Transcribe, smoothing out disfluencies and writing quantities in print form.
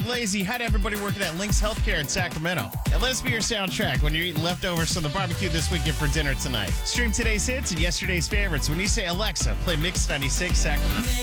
Lazy. Hi to everybody working at Lynx Healthcare in Sacramento. And let us be your soundtrack when you're eating leftovers from the barbecue this weekend for dinner tonight. Stream today's hits and yesterday's favorites when you say, Alexa, play Mix 96 Sacramento.